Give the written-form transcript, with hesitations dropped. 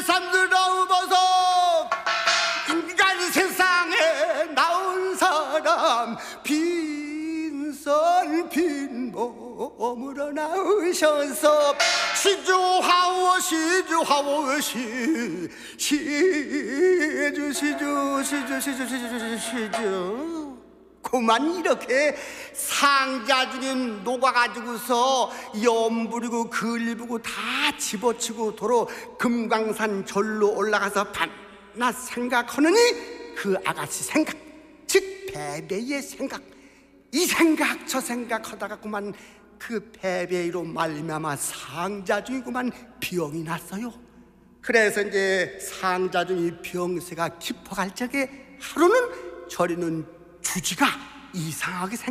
삼스러워서 인간 세상에 나온 사람 빈손 빈 몸으로 나오셔서 시주하오 시주하오 시주 그만 이렇게 상자 중에 녹아가지고서 염부리고 걸부고 다 집어치고 도로 금강산 절로 올라가서 밤낮 생각하느니 그 아가씨 생각, 즉 패배의 생각, 이 생각 저 생각하다가 그만 그 패배로 말미암아 상자 중에 그만 병이 났어요. 그래서 이제 상자 중에 병세가 깊어갈 적에 하루는 저리는 주지가 이상하게 생각